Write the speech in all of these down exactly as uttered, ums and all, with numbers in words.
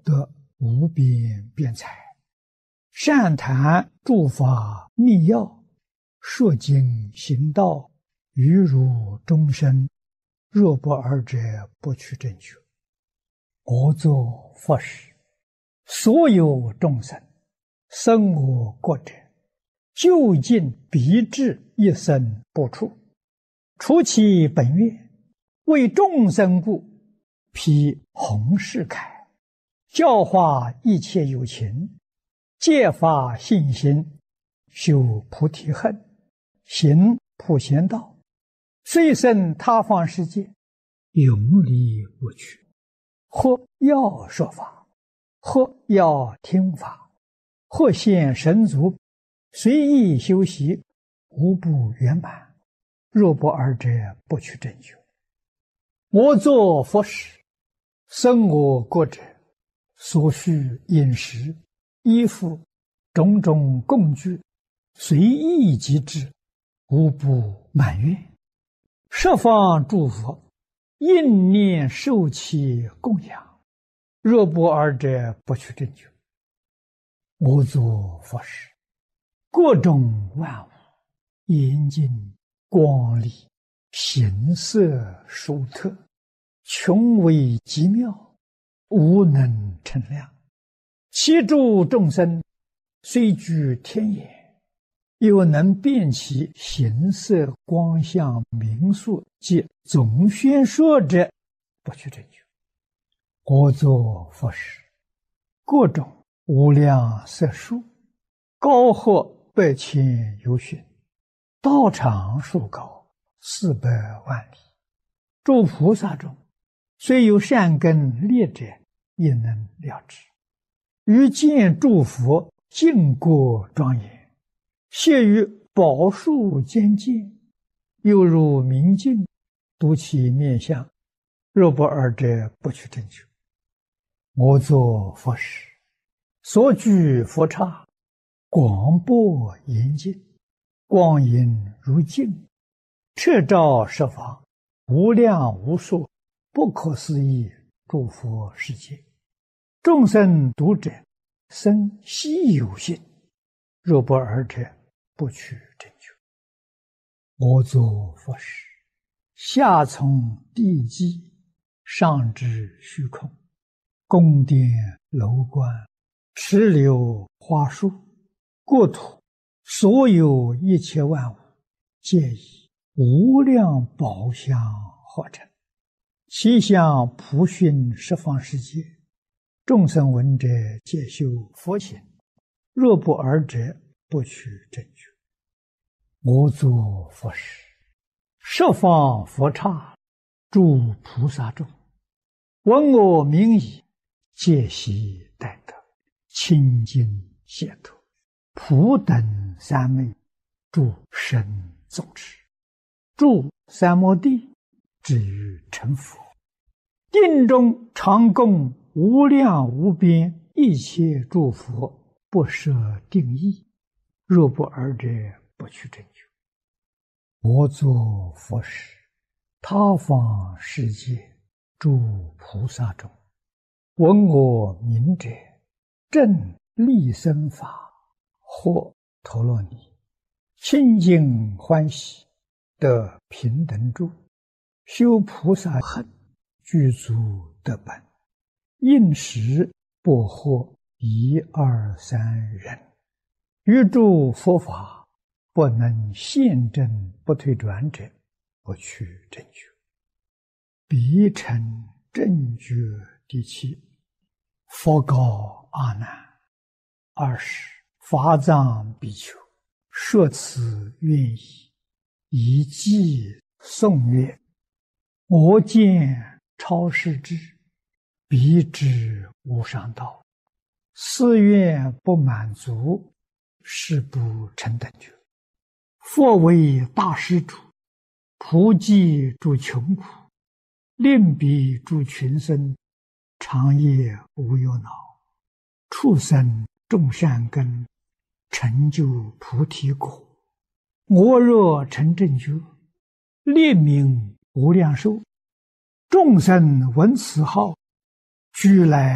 得无边辩才，善谈诸法密要，说经行道，于汝众生，若不尔者，不取正觉。我作佛时，所有众生生我国者，究竟必至一生不处。除其本愿，为众生故，披弘誓铠，教化一切有情，戒发信心，修菩提恨，行普贤道，虽生他方世界，永离无趣。或要说法，或要听法，或现神足，随意修习，无不圆满。若不尔者，不取正觉。我作佛时，生我国者，所需饮食、衣服、种种供具，随意即至，无不满愿。十方诸佛应念受其供养，若不尔者，不取正觉。我作佛时，各种万物严净光丽，形色殊特，穷微极妙，无能称量。其诸众生虽居天眼，又能辨其形色光相名数及总宣说者，不取正觉。我作佛时，各种无量色数，高或百千由旬，道场数高，四百万里。诸菩萨中，虽有善根劣者，也能了知。于见诸佛净国庄严，谢于宝树间见，又如明镜，睹其面相，若不尔者，不取正觉。我作佛时，所居佛刹，广博严净，光影如镜，彻照十方，无量无数，不可思议诸佛世界。众生读者，生希有信，若不尔者，不取正觉。我作佛时，下从地基，上至虚空，宫殿楼观，池流花树，国土，所有一切万物，皆以无量宝相化成，其相普熏十方世界。众生闻者，皆修佛行，若不尔者，不取正觉。我作佛时，十方佛刹，诸菩萨众，闻我名已，皆悉待得，清净解脱，普等三昧，诸神总持，住三摩地，至于成佛。定中常供无量无边一切诸佛，不设定义，若不尔者，不取正觉。我作佛时，他方世界诸菩萨中，闻我名者，正利生法，或陀罗尼，清净欢喜，得平等住，修菩萨恨，具足得本，应时不惑一二三人，于诸佛法不能现证不退转者，不取正觉。彼成正觉第七。佛告阿难：二十法藏比丘，说此愿已，以偈颂曰：我见超世智，彼知无上道，四愿不满足，是不成等觉。佛为大施主，普济诸穷苦，令彼诸群生，长夜无忧恼，畜生种善根，成就菩提果。我若成正觉，列名无量寿，众生闻此号，俱来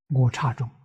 我差中。